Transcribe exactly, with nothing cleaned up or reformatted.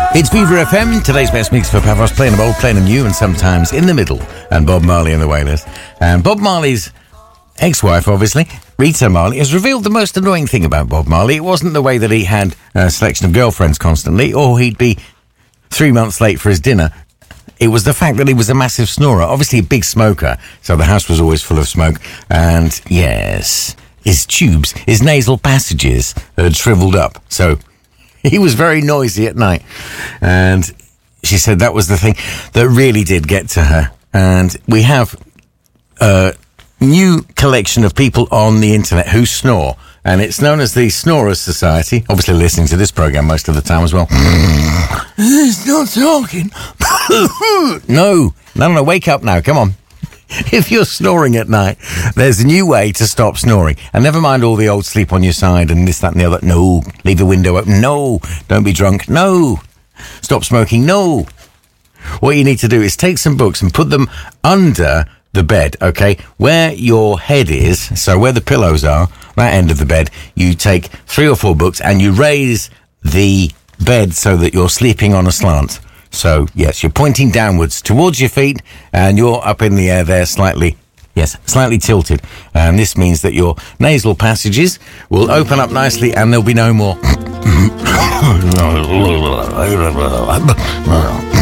It's Fever F M, today's best mix for Pavros, playing them old, playing them new, and sometimes in the middle, and Bob Marley and the Wailers. And Bob Marley's ex-wife, obviously, Rita Marley, has revealed the most annoying thing about Bob Marley. It wasn't the way that he had a selection of girlfriends constantly, or he'd be three months late for his dinner. It was the fact that he was a massive snorer, obviously a big smoker, so the house was always full of smoke. And, yes, his tubes, his nasal passages had shriveled up, so he was very noisy at night. And she said that was the thing that really did get to her. And we have a new collection of people on the internet who snore. And it's known as the Snorers Society. Obviously listening to this program most of the time as well. He's not talking. No. No, no, no. Wake up now. Come on. If you're snoring at night, there's a new way to stop snoring. And never mind all the old sleep on your side and this, that and the other. No. Leave the window open. No. Don't be drunk. No. Stop smoking. No. What you need to do is take some books and put them under the bed, okay? Where your head is, so where the pillows are, that end of the bed, you take three or four books and you raise the bed so that you're sleeping on a slant. So, yes, you're pointing downwards towards your feet and you're up in the air there slightly, yes, slightly tilted. And this means that your nasal passages will open up nicely and there'll be no more